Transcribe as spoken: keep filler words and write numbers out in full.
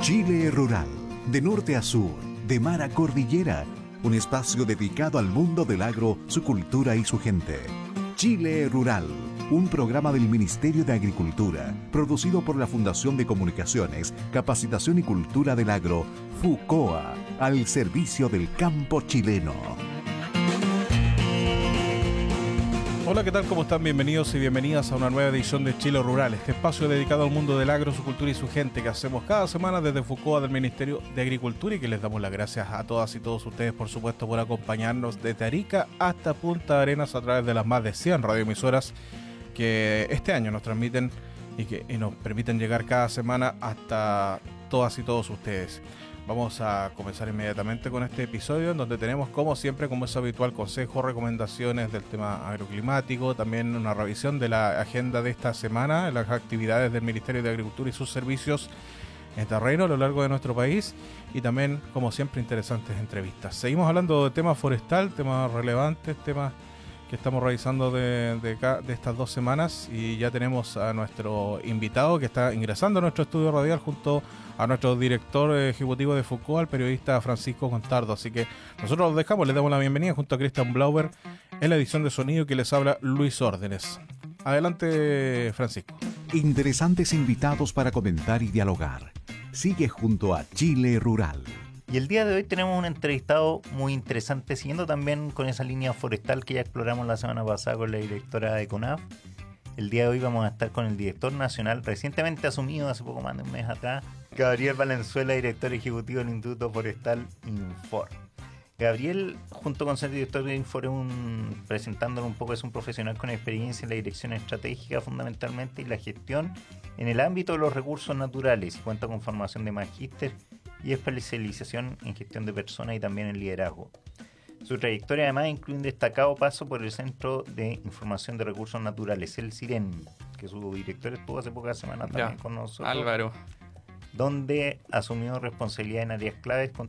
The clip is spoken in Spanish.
Chile Rural, de norte a sur, de mar a cordillera, un espacio dedicado al mundo del agro, su cultura y su gente. Chile Rural, un programa del Ministerio de Agricultura, producido por la Fundación de Comunicaciones, Capacitación y Cultura del Agro, FUCOA, al servicio del campo chileno. Hola, ¿qué tal? ¿Cómo están? Bienvenidos y bienvenidas a una nueva edición de Chile Rural, este espacio dedicado al mundo del agro, su cultura y su gente que hacemos cada semana desde FUCOA del Ministerio de Agricultura y que les damos las gracias a todas y todos ustedes, por supuesto, por acompañarnos desde Arica hasta Punta Arenas a través de las más de cien radioemisoras que este año nos transmiten y que y nos permiten llegar cada semana hasta todas y todos ustedes. Vamos a comenzar inmediatamente con este episodio en donde tenemos, como siempre, como es habitual, consejos, recomendaciones del tema agroclimático, también una revisión de la agenda de esta semana, las actividades del Ministerio de Agricultura y sus servicios en terreno a lo largo de nuestro país y también, como siempre, interesantes entrevistas. Seguimos hablando de tema forestal, temas relevantes, temas que estamos revisando de, de, de estas dos semanas y ya tenemos a nuestro invitado que está ingresando a nuestro estudio radial junto a nuestro director ejecutivo de FUCOA, el periodista Francisco Contardo. Así que nosotros los dejamos, les damos la bienvenida junto a Cristian Blauber en la edición de sonido que les habla Luis Órdenes. Adelante, Francisco. Interesantes invitados para comentar y dialogar. Sigue junto a Chile Rural. Y el día de hoy tenemos un entrevistado muy interesante, siguiendo también con esa línea forestal que ya exploramos la semana pasada con la directora de CONAF. El día de hoy vamos a estar con el director nacional, recientemente asumido hace poco más de un mes atrás, Gabriel Valenzuela, director ejecutivo del Instituto Forestal Infor. Gabriel, junto con ser director de Infor, un, presentándolo un poco, es un profesional con experiencia en la dirección estratégica fundamentalmente y la gestión en el ámbito de los recursos naturales y cuenta con formación de magíster y especialización en gestión de personas y también en liderazgo. Su trayectoria además incluye un destacado paso por el Centro de Información de Recursos Naturales, el CIREN, que su director estuvo hace pocas semanas también ya, con nosotros. Álvaro. Donde asumió responsabilidad en áreas claves